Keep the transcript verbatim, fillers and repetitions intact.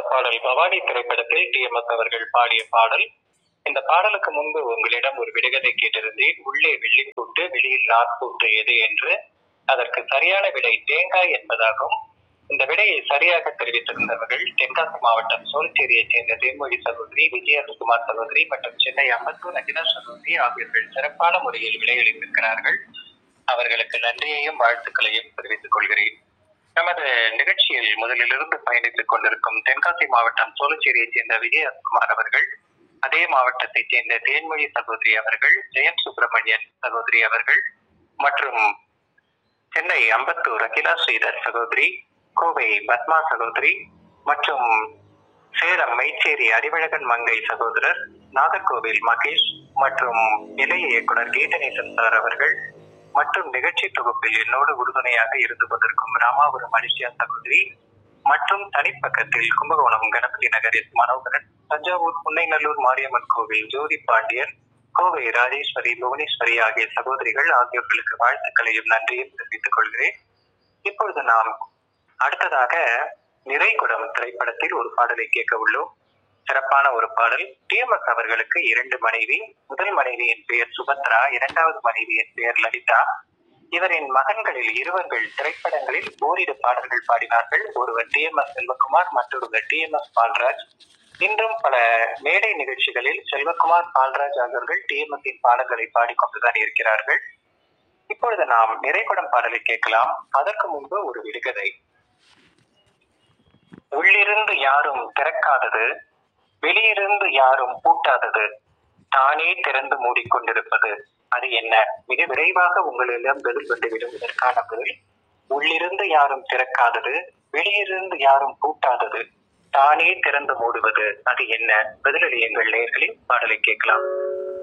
பாடல் பவானி திரைப்படத்தில் D M S அவர்கள் பாடிய பாடல். இந்த பாடலுக்கு முன்பு உங்களிடம் ஒரு விடுகதை கேட்டிருந்தேன். உள்ளே வெள்ளி கூட்டு வெளியில் நாட்கூட்டு எது என்று. அதற்கு சரியான விடை தேங்காய் என்பதாகும். இந்த விடையை சரியாக தெரிவித்திருந்தவர்கள் தென்காசி மாவட்டம் சோழச்சேரியைச் சேர்ந்த தேன்மொழி சகோதரி, விஜயகுமார் சகோதரி மற்றும் சென்னை அம்பத்தூர் அகிலா சகோதரி ஆகியோர்கள் சிறப்பான முறையில் விடையளித்திருக்கிறார்கள். அவர்களுக்கு நன்றியையும் வாழ்த்துக்களையும் தெரிவித்துக் கொள்கிறேன். நமது நிகழ்ச்சியில் முதலிலிருந்து பயணித்துக் கொண்டிருக்கும் தென்காசி மாவட்டம் சோழச்சேரியைச் சேர்ந்த விஜயகுமார் அவர்கள், அதே மாவட்டத்தைச் சேர்ந்த தேன்மொழி சகோதரி அவர்கள், ஜெயம் சுப்பிரமணியன் சகோதரி அவர்கள் மற்றும் சென்னை அம்பத்தூர் அகிலா ஸ்ரீதர் சகோதரி, கோவை பத்மா சகோதரி மற்றும் சேலம் மைச்சேரி அறிவழகன் மங்கை சகோதரர், நாகர்கோவில் மகேஷ் மற்றும் நிலைய இயக்குனர் கீதநேசன் சார் அவர்கள் மற்றும் நிகழ்ச்சி தொகுப்பில் என்னோடு உறுதுணையாக இருந்து கொண்டிருக்கும் ராமாபுரம் மனுஷியா சகோதரி மற்றும் தனிப்பக்கத்தில் கும்பகோணம் கணபதி நகர் எஸ் மனோகரன், தஞ்சாவூர் புன்னைநல்லூர் மாரியம்மன் கோவில் ஜோதி பாண்டியன், கோவை ராஜேஸ்வரி, புவனேஸ்வரி ஆகிய சகோதரிகள் ஆகியோர்களுக்கு வாழ்த்துக்களையும் நன்றியும் தெரிவித்துக் கொள்கிறேன். இப்பொழுது நாம் அடுத்ததாக நிறைகுடம் திரைப்படத்தில் ஒரு பாடலை கேட்க உள்ளோம். சிறப்பான ஒரு பாடல். டி எம் எஸ் அவர்களுக்கு இரண்டு மனைவி. முதல் மனைவியின் பெயர் சுபத்ரா, இரண்டாவது மனைவியின் பெயர் லலிதா. இவரின் மகன்களில் இருவர்கள் திரைப்படங்களில் ஓரிரு பாடல்கள் பாடினார்கள். ஒருவர் டி எம் எஸ் செல்வகுமார், மற்றொருவர் டி எம் எஸ் பால்ராஜ். இன்றும் பல மேடை நிகழ்ச்சிகளில் Selvakumar, Palraj ஆகியோர்கள் D M S பாடல்களை பாடிக்கொண்டுதான் இருக்கிறார்கள். இப்பொழுது நாம் நிறைகுடம் பாடலை கேட்கலாம். அதற்கு முன்பு ஒரு விடுகதை. உள்ளிருந்து யாரும் திறக்காதது, வெளியிருந்து யாரும் பூட்டாதது, தானே திறந்து மூடிக்கொண்டிருப்பது, அது என்ன? மிக விரைவாக உங்களிடம் பதில் வந்துவிடும். இதற்கான பதில் உள்ளிருந்து யாரும் திறக்காதது, வெளியிருந்து யாரும் பூட்டாதது, தானே திறந்து மூடுவது, அது என்ன? பதிலளியுங்கள் நேயர்களின் பாடலை கேட்கலாம்.